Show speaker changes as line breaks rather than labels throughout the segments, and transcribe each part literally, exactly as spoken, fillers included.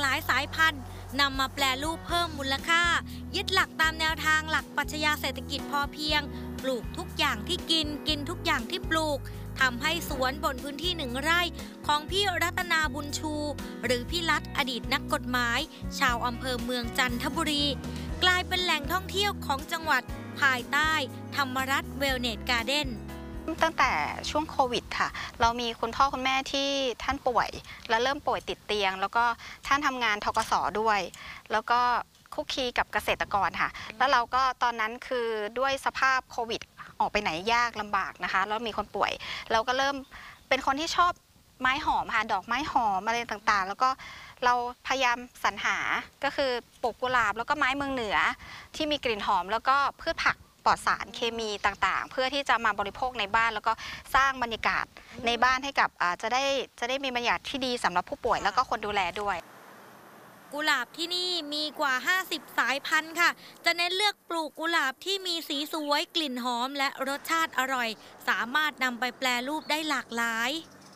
หลายสายพันธุ์นำมาแปรรูปเพิ่มมูลค่ายึดหลักตามแนวทางหลักปรัชญาเศรษฐกิจพอเพียงปลูกทุกอย่างที่กินกินทุกอย่างที่ปลูกทำให้สวนบนพื้นที่หนึ่งไร่ของพี่รัตนาบุญชู หรือพี่รัตอดีตนักกฎหมาย ชาวอำเภอเมืองจันทบุรี กลายเป็นแหล่งท่องเที่ยวของจังหวัดภายใต้ธรรมรัตน์เวลเนสการ์เด้น
ตั้งแต่ช่วงโควิดค่ะเรามีคุณพ่อคุณแม่ที่ท่านป่วยและเริ่มป่วยติดเตียงแล้วก็ท่านทำงานทกสด้วยแล้วก็คุกคีกับเกษตรกรค่ะแล้วเราก็ตอนนั้นคือด้วยสภาพโควิดออกไปไหนยากลำบากนะคะแล้วมีคนป่วยเราก็เริ่มเป็นคนที่ชอบไม้หอมค่ะดอกไม้หอมอะไรต่างๆแล้วก็เราพยายามสรรหาก็คือปลูกกุหลาบแล้วก็ไม้เมืองเหนือที่มีกลิ่นหอมแล้วก็พืชผักปลอดสารเคมีต่างๆเพื่อที่จะมาบริโภคในบ้านแล้วก็สร้างบรรยากาศในบ้านให้กับจะได้จะได้มีบรรยากาศที่ดีสำหรับผู้ป่วยแล้วก็คนดูแลด้วย
กุหลาบที่นี่มีกว่าห้าสิบสายพันธุ์ค่ะจะเน้นเลือกปลูกกุหลาบที่มีสีสวยกลิ่นหอมและรสชาติอร่อยสามารถนำไปแปรรูปได้หลากหลาย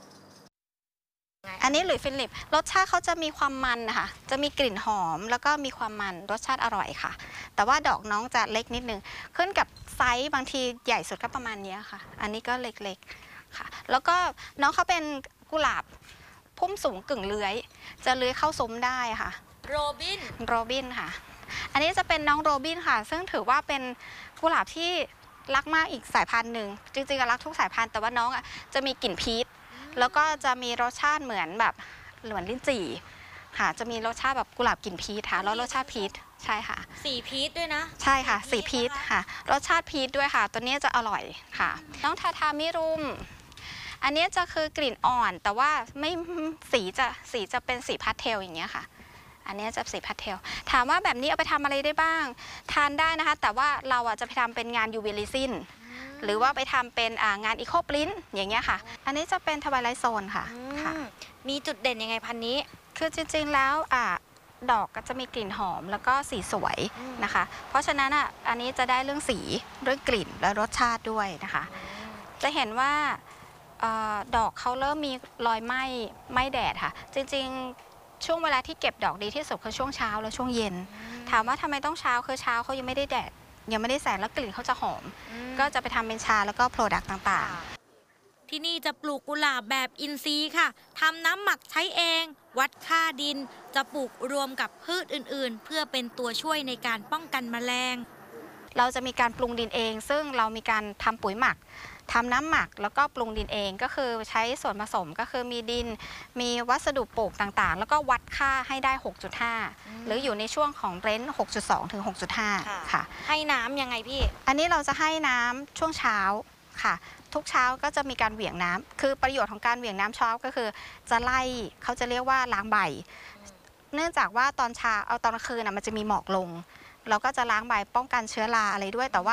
อันนี้หลุยส์ฟิลิปรสชาติเขาจะมีความมันนะคะจะมีกลิ่นหอมแล้วก็มีความมันรสชาติอร่อยค่ะแต่ว่าดอกน้องจะเล็กนิดนึงขึ้นกับไซส์บางทีใหญ่สุดก็ประมาณนี้ค่ะอันนี้ก็เล็กๆค่ะแล้วก็น้องเขาเป็นกุหลาบพุ่มสูงกึ่งเลื้อยจะเลื้อยเข้าซุ้มได้ค่ะ
โรบิน
โรบินค่ะอันนี้จะเป็นน้องโรบินค่ะซึ่งถือว่าเป็นกุหลาบที่รักมากอีกสายพันธุ์หนึ่งจริงๆรักทุกสายพันธุ์แต่ว่าน้องอ่ะจะมีกลิ่นพีชแล้วก็จะมีรสชาติเหมือนแบบเหมือนลิ้นจี่ค่ะจะมีรสชาติแบบกุหลาบกลิ่นพีชค่ะแล้วรสชาติพีชใช่ค่ะ
สีพีชด้วยนะ
ใช่ค่ะสีพีชค่ะรสชาติพีชด้วยค่ะตัวนี้จะอร่อยค่ะน้องทาทามิรุมอันนี้จะคือกลิ่นอ่อนแต่ว่าไม่สีจะสีจะเป็นสีพาสเทลอย่างเงี้ยค่ะอันนี้จะสีพาสเทลถามว่าแบบนี้เอาไปทำอะไรได้บ้างทานได้นะคะแต่ว่าเราอ่ะจะไปทำเป็นงาน ยู วี Resinหรือว่าไปทำเป็นงานอีโคปรินท์อย่างเงี้ยค่ะอันนี้จะเป็นทวายไลท์โซนค่ะค่ะ
มีจุดเด่นยังไงพันนี้
คือจริงๆแล้วอ่ะดอกก็จะมีกลิ่นหอมแล้วก็สีสวยนะคะเพราะฉะนั้นอ่ะอันนี้จะได้เรื่องสีเรื่องกลิ่นและรสชาติด้วยนะคะจะเห็นว่าดอกเขาเริ่มมีรอยไหม้ไหม้แดดค่ะจริงๆช่วงเวลาที่เก็บดอกดีที่สุดคือช่วงเช้าและช่วงเย็นถามว่าทำไมต้องเช้าคือเช้าเขายังไม่ได้แดดยังไม่ได้แสงแล้วกลิ่นเขาจะหอมก็จะไปทำเป็นชาแล้วก็โปรดักต์ต่าง
ๆที่นี่จะปลูกกุหลาบแบบอินทรีย์ค่ะทำน้ำหมักใช้เองวัดค่าดินจะปลูกรวมกับพืชอื่นๆเพื่อเป็นตัวช่วยในการป้องกันแมลง
เราจะมีการปรุงดินเองซึ่งเรามีการทำปุ๋ยหมักทำน้ำหมักแล้วก็ปรุงดินเองก็คือใช้ส่วนผสมก็คือมีดินมีวัสดุปลูกต่างๆแล้วก็วัดค่าให้ได้ หกจุดห้า หรืออยู่ในช่วงของเรนจ์ หกจุดสอง ถึง หกจุดห้า ค่ะ
ให้น้ำยังไงพี่
อันนี้เราจะให้น้ำช่วงเช้าค่ะทุกเช้าก็จะมีการเหวี่ยงน้ำคือประโยชน์ของการเหวี่ยงน้ำเช้าก็คือจะไล่เขาจะเรียกว่าล้างใบเนื่องจากว่าตอนเช้าเอาตอนกลางคืนมันจะมีหมอกลงเราก็จะล้างใบป้องกันเชื้อราอะไรด้วยแต่ว่า